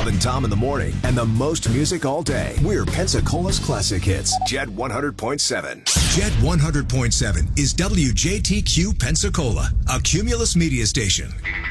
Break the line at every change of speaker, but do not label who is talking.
and Tom in the morning and the most music all day. We're Pensacola's classic hits. Jet 100.7. Jet 100.7 is WJTQ Pensacola, a Cumulus media station.